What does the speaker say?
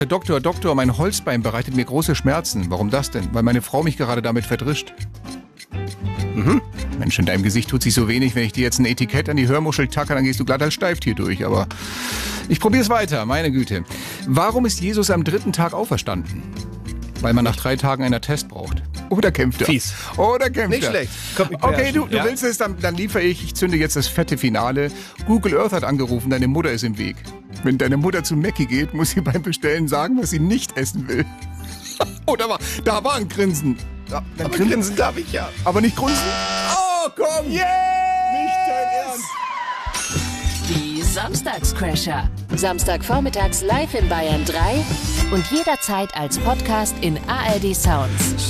Herr Doktor, mein Holzbein bereitet mir große Schmerzen. Warum das denn? Weil meine Frau mich gerade damit verdrischt. Mensch, in deinem Gesicht tut sich so wenig. Wenn ich dir jetzt ein Etikett an die Hörmuschel tacke, dann gehst du glatt als Steiftier durch. Aber ich probier's weiter, meine Güte. Warum ist Jesus am 3. Tag auferstanden? Weil man nach 3 Tagen einen Attest braucht. Oder kämpft er? Fies. Oder kämpft Nicht er? schlecht. Komm, ich Okay, du ja. willst es, dann liefere ich. Ich zünde jetzt das fette Finale. Google Earth hat angerufen, deine Mutter ist im Weg. Wenn deine Mutter zu Mackie geht, muss sie beim Bestellen sagen, was sie nicht essen will. Oh, da war ein Grinsen. Ja, dann Aber grinsen darf ich ja. aber nicht grunzen? Oh, komm! Yes! Nicht dein Ernst! Die Samstagscrasher. Samstagvormittags live in Bayern 3 und jederzeit als Podcast in ARD Sounds.